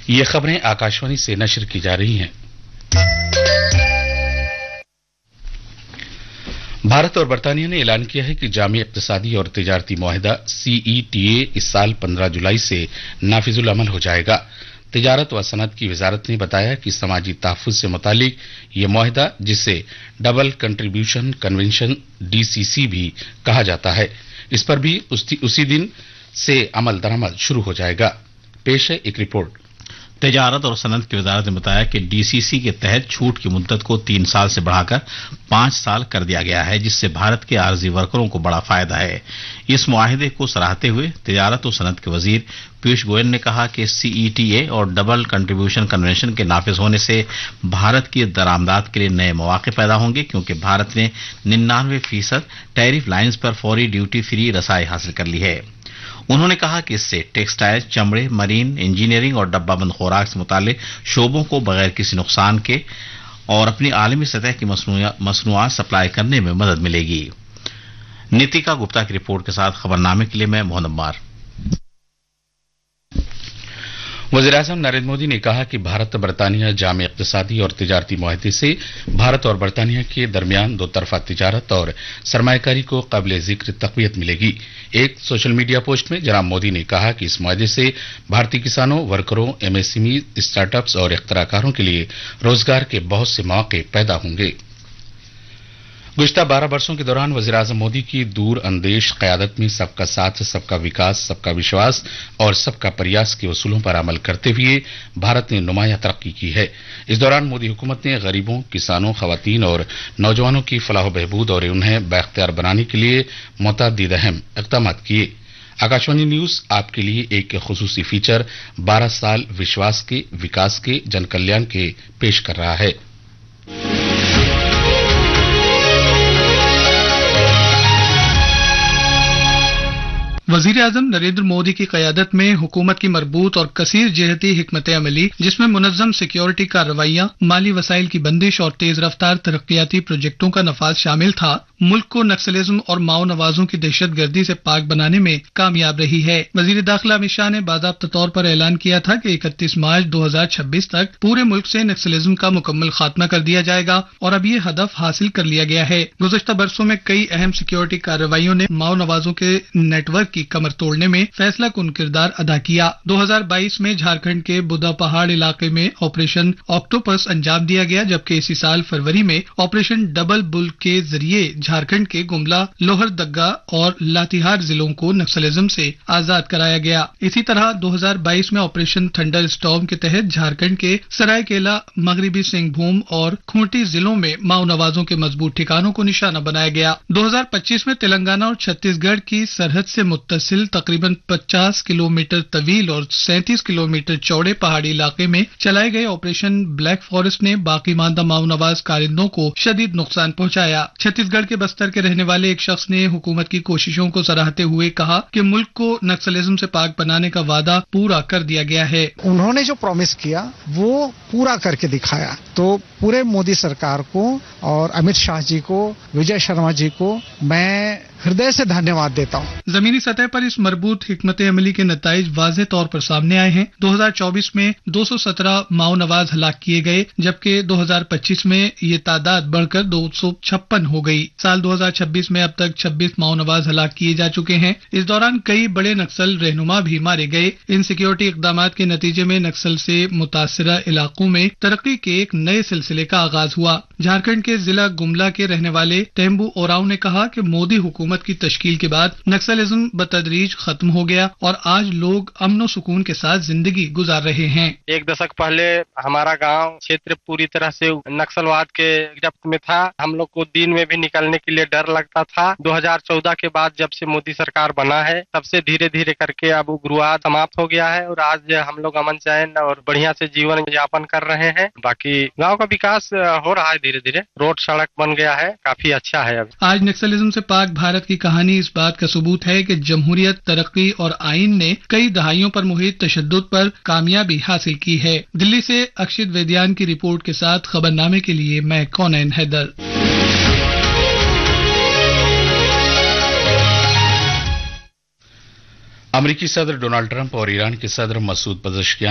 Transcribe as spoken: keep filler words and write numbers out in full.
ये खबरें आकाशवाणी से नशर की जा रही हैं। भारत और बरतानिया ने ऐलान किया है कि जामी इक्तिसादी और तिजारती मुआहिदा सी ई टी ए इस साल पंद्रह जुलाई से नाफिजुल अमल हो जाएगा। तिजारत व सनत की वजारत ने बताया कि समाजी तहफ्फुज से मुतालिक ये मुआहिदा, जिसे double contribution convention D C सी भी कहा जाता है, इस पर भी उसी, उसी दिन से अमल दरामद शुरू हो जाएगा। पेश है एक रिपोर्ट। तिजारत और सनत की वजारत ने बताया कि डी सी सी के तहत छूट की मुद्दत को तीन साल से बढ़ाकर पांच साल कर दिया गया है, जिससे भारत के आरजी वर्करों को बड़ा फायदा है। इस मुआहिदे को सराहते हुए तिजारत और सनत के वजीर पीयूष गोयल ने कहा कि सी ई टी ए और डबल कंट्रीब्यूशन कन्वेंशन के नाफिज होने से भारत की दरामदात के लिए नए मौके पैदा होंगे, क्योंकि भारत ने निन्यानवे फीसद टैरिफ लाइन्स पर फौरी ड्यूटी फ्री रसाई हासिल कर ली है। उन्होंने कहा कि इससे टेक्सटाइल, चमड़े, मरीन, इंजीनियरिंग और डब्बाबंद खुराक से मुताल्लिक शोबों को बगैर किसी नुकसान के और अपनी आलमी सतह की मसनूआत सप्लाई करने में मदद मिलेगी। नीतिका गुप्ता की रिपोर्ट के साथ खबरनामे के लिए मैं मोहम्मद अम्मार। वज़ीर-ए-आज़म नरेंद्र मोदी ने कहा कि भारत बरतानिया जामे इक्तिसादी और तिजारती मुआहिदे से भारत और बरतानिया के दरमियान दो तरफा तिजारत और सरमायाकारी को काबिल जिक्र तक़वियत मिलेगी। एक सोशल मीडिया पोस्ट में जनाब मोदी ने कहा कि इस मुआहिदे से भारतीय किसानों, वर्करों, M S M E, startups और इख्तराकारों के लिए रोजगार के बहुत से मौके पैदा होंगे। गुज़िश्ता बारह वर्षों के दौरान वज़ीर-ए-आज़म मोदी की दूर अंदेश क़यादत में सबका साथ, सबका विकास, सबका विश्वास और सबका प्रयास के उसूलों पर अमल करते हुए भारत ने नुमायां तरक्की की है। इस दौरान मोदी हुकूमत ने गरीबों, किसानों, खवातीन और नौजवानों की फलाह बहबूद और उन्हें बाइख्तियार बनाने के लिए मुतअद्दिद अहम इक़दाम किए। आकाशवाणी न्यूज आपके लिए एक खुसूसी फीचर बारह साल विश्वास के, विकास के, जन कल्याण के पेश कर रहा है। वजीर आजम नरेंद्र मोदी की क़यादत में हुकूमत की मरबूत और कसीर जहती हिकमत अमली, जिसमें मुनज़्ज़म सिक्योरिटी कार्रवाइयां, माली वसाइल की बंदिश और तेज रफ्तार तरक्याती प्रोजेक्टों का नफाज शामिल था, मुल्क को नक्सलिज्म और माओ नवाजों की दहशत गर्दी से पाक बनाने में कामयाब रही है। वजीर दाखिला अमित शाह ने बाज़ाब्ता तौर पर ऐलान किया था कि इकतीस मार्च दो हजार छब्बीस तक पूरे मुल्क से नक्सलिज्म का मुकम्मल खात्मा कर दिया जाएगा और अब ये हदफ हासिल कर लिया गया है। गुज़िश्ता बरसों में कई अहम सिक्योरिटी कार्रवाइयों ने माओ नवाजों के नेटवर्क की कमर तोड़ने में फैसला कुन किरदार अदा किया। दो हजार बाईस में झारखंड के बुदा पहाड़ इलाके में ऑपरेशन ऑक्टोपस अंजाम दिया गया, जबकि इसी साल फरवरी में ऑपरेशन डबल बुल के जरिए झारखंड के गुमला, लोहरदग्गा और लातेहार जिलों को नक्सलिज्म से आजाद कराया गया। इसी तरह दो हजार बाईस में ऑपरेशन थंडर स्टॉर्म के तहत झारखंड के सरायकेला, मगरबी सिंहभूम और खूंटी जिलों में माओ नवाजों के मजबूत ठिकानों को निशाना बनाया गया। दो हजार पच्चीस में तेलंगाना और छत्तीसगढ़ की सरहद से मुत्तसिल तकरीबन पचास किलोमीटर तवील और सैंतीस किलोमीटर चौड़े पहाड़ी इलाके में चलाए गए ऑपरेशन ब्लैक फॉरेस्ट ने बाकी मानदा माओ नवाज कारिंदों को शदीद नुकसान पहुंचाया। छत्तीसगढ़ के बस्तर के रहने वाले एक शख्स ने हुकूमत की कोशिशों को सराहते हुए कहा कि मुल्क को नक्सलिज्म से पाक बनाने का वादा पूरा कर दिया गया है। उन्होंने जो प्रॉमिस किया वो पूरा करके दिखाया। तो पूरे मोदी सरकार को और अमित शाह जी को, विजय शर्मा जी को मैं हृदय से धन्यवाद देता हूँ। जमीनी सतह पर इस मरबूत हिकमत अमली के नताइज वाज़ेह तौर पर सामने आए हैं। दो हजार चौबीस में दो सौ सत्रह माओ नवाज हलाक किए गए, जबकि दो हजार पच्चीस में ये तादाद बढ़कर दो सौ छप्पन हो गई। साल दो हजार छब्बीस में अब तक छब्बीस माओ नवाज हलाक किए जा चुके हैं। इस दौरान कई बड़े नक्सल रहनुमा भी मारे गए। इन सिक्योरिटी इकदाम के नतीजे में नक्सल से मुतासरा इलाकों में तरक्की के एक नए सिलसिले का आगाज हुआ। झारखंड के जिला गुमला के रहने वाले टेम्बू ओराव ने कहा कि मोदी हुकूमत की तश्कील के बाद नक्सलिज्म बतदरीज खत्म हो गया और आज लोग अमन सुकून के साथ जिंदगी गुजार रहे हैं। एक दशक पहले हमारा गांव क्षेत्र पूरी तरह से नक्सलवाद के गिरफ्त में था। हम लोग को दिन में भी निकलने के लिए डर लगता था। दो हजार चौदह के बाद जब से मोदी सरकार बना है, तब से धीरे धीरे करके अब उग्रवाद समाप्त हो गया है और आज हम लोग अमन चैन और बढ़िया से जीवन यापन कर रहे हैं। बाकी गाँव का विकास हो रहा है धीरे धीरे, रोड सड़क बन गया है, काफी अच्छा है। अब आज नक्सलिज्म से पाक भारत की कहानी इस बात का सबूत है कि जमहूरियत, तरक्की और आइन ने कई दहाइयों पर मुहित तशद्दुद पर कामयाबी हासिल की है। दिल्ली से अक्षित वेद्यान की रिपोर्ट के साथ खबरनामे के लिए मैं कौनैन हैदर। अमेरिकी सदर डोनाल्ड ट्रंप और ईरान के सदर मसूद पज़ेश्कियान